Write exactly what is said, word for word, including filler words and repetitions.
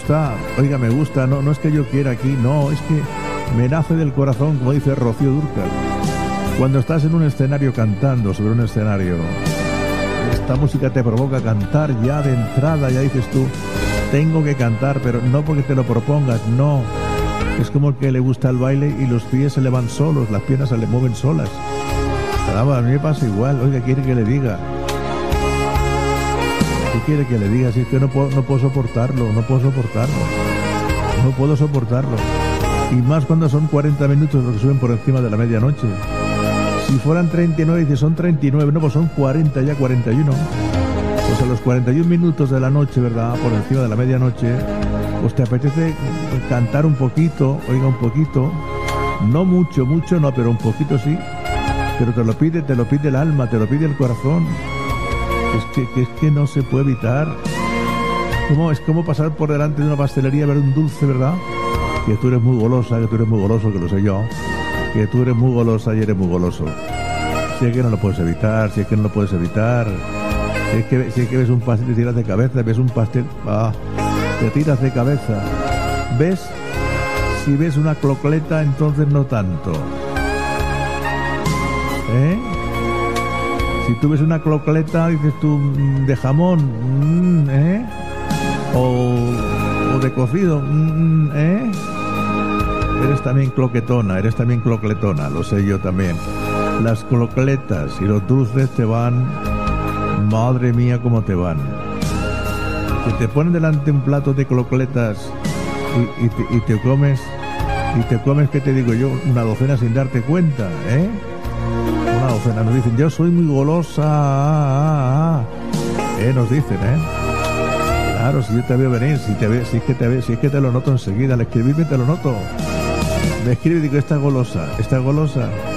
gusta, oiga, me gusta, no, no es que yo quiera aquí, no, es que me nace del corazón, como dice Rocío Dúrcal. Cuando estás en un escenario cantando, sobre un escenario, esta música te provoca cantar ya de entrada, ya dices tú, tengo que cantar, pero no porque te lo propongas, no. Es como el que le gusta el baile y los pies se le van solos, las piernas se le mueven solas. Caramba, a mí me pasa igual, oiga, quiere que le diga. ¿Qué quiere que le diga? Si es que no puedo, no puedo soportarlo, no puedo soportarlo. No puedo soportarlo. Y más cuando son cuarenta minutos los que suben por encima de la medianoche. Si fueran treinta y nueve, dice, son treinta y nueve, no, pues son cuarenta ya, cuarenta y uno. Pues a los cuarenta y un minutos de la noche, ¿verdad? Por encima de la medianoche, pues te apetece cantar un poquito, oiga, un poquito. No mucho, mucho no, pero un poquito sí. Pero te lo pide, te lo pide el alma, te lo pide el corazón. Es que, que es que no se puede evitar. ¿Cómo? Es como pasar por delante de una pastelería a ver un dulce, ¿verdad? Que tú eres muy golosa, que tú eres muy goloso, que lo sé yo. Que tú eres muy golosa y eres muy goloso. Si es que no lo puedes evitar, si es que no lo puedes evitar. Si es que, si es que ves un pastel y te tiras de cabeza, ves un pastel, ah, te tiras de cabeza. ¿Ves? Si ves una clocleta, entonces no tanto. ¿Eh? Si tú ves una clocleta, dices tú, de jamón, ¿eh? O, o de cocido, ¿eh? Eres también cloquetona, eres también clocletona, lo sé yo también. Las clocletas y los dulces te van, madre mía, cómo te van. Que te ponen delante un plato de clocletas y, y, te, y te comes, y te comes, ¿qué te digo yo? Una docena sin darte cuenta, ¿eh? Una docena, nos dicen, yo soy muy golosa, ¿eh? Nos dicen, ¿eh? Claro, si yo te veo venir, si, te veo, si, es que te veo, si es que te lo noto enseguida, al escribirme te lo noto. Me escribe y digo, esta golosa, esta golosa.